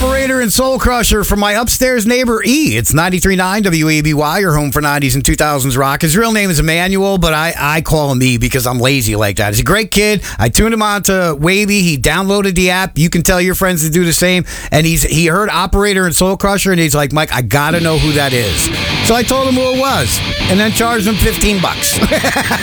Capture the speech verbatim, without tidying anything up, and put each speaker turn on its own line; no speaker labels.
Operator and Soul Crusher from my upstairs neighbor E. It's ninety-three point nine W A B Y, your home for nineties and two thousands rock. His real name is Emmanuel, but I, I call him E because I'm lazy like that. He's a great kid. I tuned him on to Wavy. He downloaded the app. You can tell your friends to do the same. And he's he heard Operator and Soul Crusher, and he's like, Mike, I got to know who that is. So I told him who it was, and then charged him fifteen bucks.